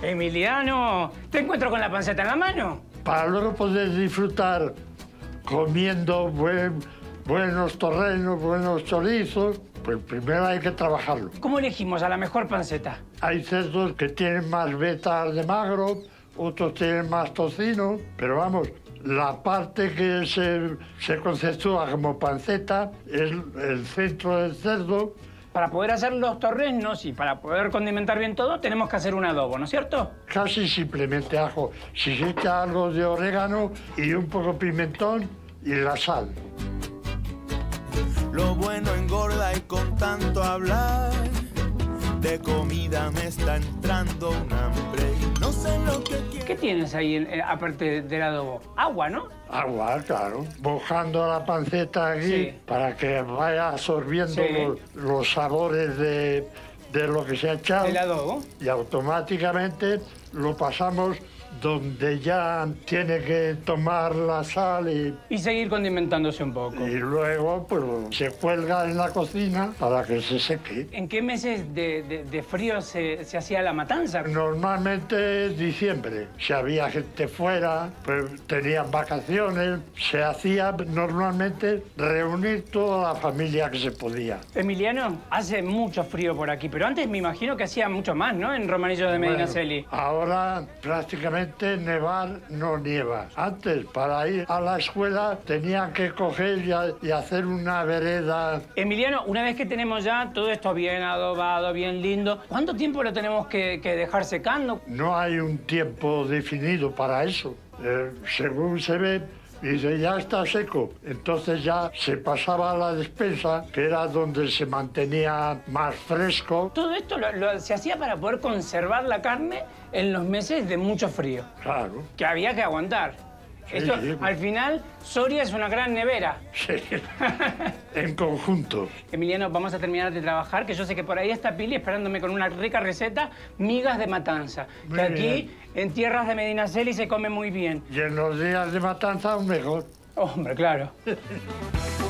Emiliano, ¿te encuentro con la panceta en la mano? Para luego poder disfrutar comiendo buenos torrenos, buenos chorizos, pues primero hay que trabajarlo. ¿Cómo elegimos a la mejor panceta? Hay cerdos que tienen más vetas de magro, otros tienen más tocino, pero vamos, la parte que se conceptúa como panceta es el centro del cerdo. Para poder hacer los torrenos y para poder condimentar bien todo, tenemos que hacer un adobo, ¿no es cierto? Casi simplemente ajo. Si se echa algo de orégano y un poco de pimentón y la sal. Lo bueno engorda y con tanto hablar de comida me está entrando un hambre y no sé lo que quiero. ¿Qué tienes ahí aparte del adobo? Agua, ¿no? Agua, claro. Mojando la panceta aquí Sí. para que vaya absorbiendo Sí. los sabores de lo que se ha echado. El adobo. Y automáticamente lo pasamos donde ya tiene que tomar la sal Y seguir condimentándose un poco. y luego pues se cuelga en la cocina para que se seque. ¿En qué meses de frío se hacía la matanza? Normalmente diciembre, si había gente fuera, pues tenían vacaciones, se hacía normalmente reunir toda la familia que se podía. Emiliano, hace mucho frío por aquí, pero antes me imagino que hacía mucho más, ¿no? En Romanillo de Medinaceli. Bueno, ahora prácticamente nevar no nieva. Antes, para ir a la escuela, tenían que coger y hacer una vereda. Emiliano, una vez que tenemos ya todo esto bien adobado, bien lindo, ¿cuánto tiempo lo tenemos que dejar secando? No hay un tiempo definido para eso. Según se ve, dice, ya está seco. Entonces ya se pasaba a la despensa, que era donde se mantenía más fresco. Todo esto se hacía para poder conservar la carne en los meses de mucho frío, Claro. que había que aguantar. Sí, Esto, sí. al final, Soria es una gran nevera. Sí. En conjunto. Emiliano, vamos a terminar de trabajar, que yo sé que por ahí está Pili esperándome con una rica receta, migas de matanza. Muy que aquí, bien. en tierras de Medinaceli, se come muy bien. Y en los días de matanza, aún mejor. Hombre, claro.